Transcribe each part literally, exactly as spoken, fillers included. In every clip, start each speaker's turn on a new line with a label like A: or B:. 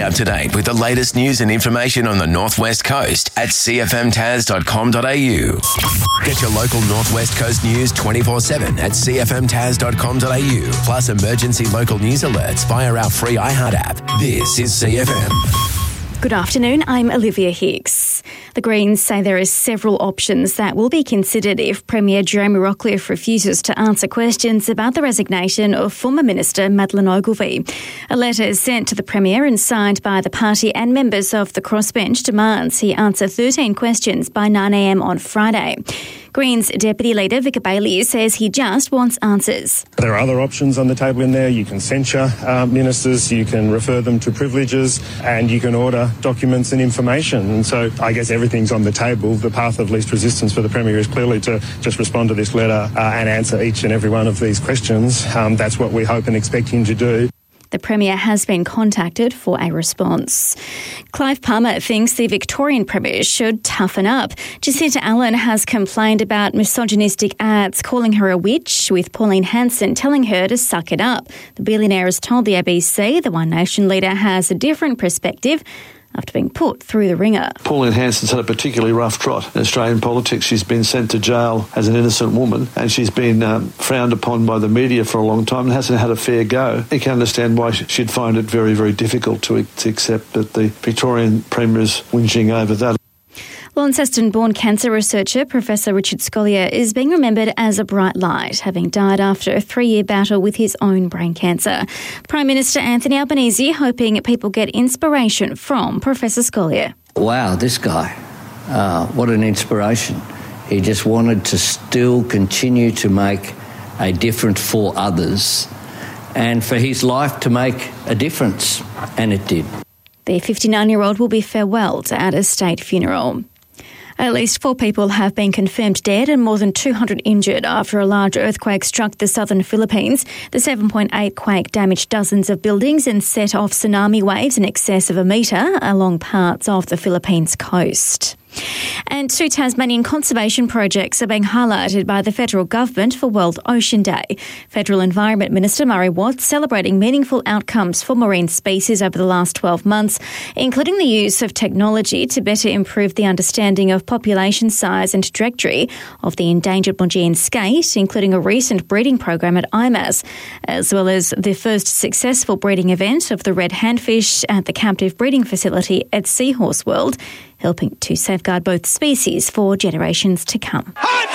A: Stay up to date with the latest news and information on the Northwest Coast at c f m tas dot com dot a u. Get your local Northwest Coast news twenty-four seven at c f m tas dot com dot a u, plus emergency local news alerts via our free iHeart app. This is C F M.
B: Good afternoon, I'm Olivia Hicks. The Greens say there are several options that will be considered if Premier Jeremy Rockliff refuses to answer questions about the resignation of former Minister Madeleine Ogilvie. A letter sent to the Premier and signed by the party and members of the crossbench demands he answer thirteen questions by nine a m on Friday. Greens Deputy Leader Vicar Bailey says he just wants answers.
C: There are other options on the table in there. You can censure uh, ministers, you can refer them to privileges, and you can order documents and information. And so I guess everything's on the table. The path of least resistance for the Premier is clearly to just respond to this letter uh, and answer each and every one of these questions. Um, that's what we hope and expect him to do.
B: The Premier has been contacted for a response. Clive Palmer thinks the Victorian Premier should toughen up. Jacinta Allen has complained about misogynistic ads calling her a witch, with Pauline Hanson telling her to suck it up. The billionaire has told the A B C the One Nation leader has a different perspective after being put through the ringer.
D: Pauline Hanson's had a particularly rough trot in Australian politics. She's been sent to jail as an innocent woman, and she's been um, frowned upon by the media for a long time and hasn't had a fair go. You can understand why she'd find it very, very difficult to, to accept that the Victorian Premier's whinging over that.
B: Launceston-born cancer researcher Professor Richard Scolyer is being remembered as a bright light, having died after a three-year battle with his own brain cancer. Prime Minister Anthony Albanese hoping people get inspiration from Professor Scolyer.
E: Wow, this guy, uh, what an inspiration. He just wanted to still continue to make a difference for others and for his life to make a difference, and it did.
B: The fifty-nine-year-old will be farewelled at a state funeral. At least four people have been confirmed dead and more than two hundred injured after a large earthquake struck the southern Philippines. The seven point eight quake damaged dozens of buildings and set off tsunami waves in excess of a metre along parts of the Philippines coast. And two Tasmanian conservation projects are being highlighted by the federal government for World Ocean Day. Federal Environment Minister Murray Watt celebrating meaningful outcomes for marine species over the last twelve months, including the use of technology to better improve the understanding of population size and trajectory of the endangered Maugean skate, including a recent breeding program at I M A S, as well as the first successful breeding event of the red handfish at the captive breeding facility at Seahorse World, helping to safeguard both species for generations to come.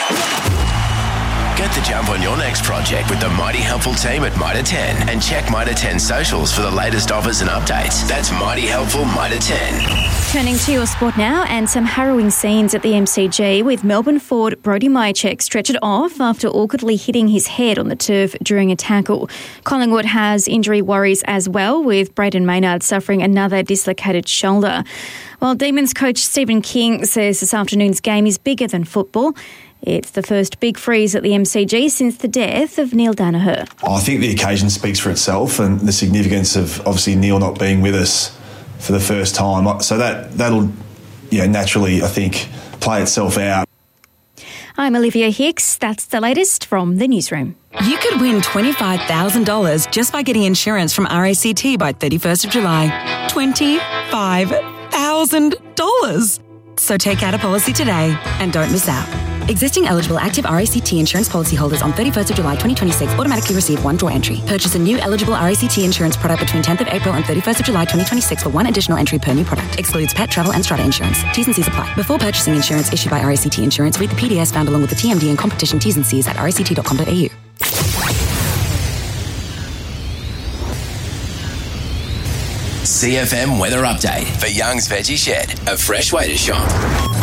A: Get the jump on your next project with the Mighty Helpful team at Mitre ten and check Mitre ten socials for the latest offers and updates. That's Mighty Helpful Mitre ten.
B: Turning to your sport now, and some harrowing scenes at the M C G with Melbourne forward Brody Myercheck stretchered off after awkwardly hitting his head on the turf during a tackle. Collingwood has injury worries as well, with Braden Maynard suffering another dislocated shoulder. While Demons coach Stephen King says this afternoon's game is bigger than football. It's the first big freeze at the M C G since the death of Neil Danaher.
F: I think the occasion speaks for itself, and the significance of obviously Neil not being with us for the first time. So that, that'll you know, naturally, I think, play itself out.
B: I'm Olivia Hicks. That's the latest from the newsroom.
G: You could win twenty-five thousand dollars just by getting insurance from R A C T by thirty-first of July. twenty-five thousand dollars. So take out a policy today and don't miss out. Existing eligible active R A C T insurance policyholders on thirty-first of July twenty twenty-six automatically receive one draw entry. Purchase a new eligible R A C T insurance product between tenth of April and thirty-first of July twenty twenty-six for one additional entry per new product. Excludes pet, travel and strata insurance. T's and C's apply. Before purchasing insurance issued by R A C T Insurance, read the P D S found along with the T M D and competition T's and C's at r a c t dot com dot a u.
A: C F M weather update for Young's Veggie Shed, a fresh way to shop.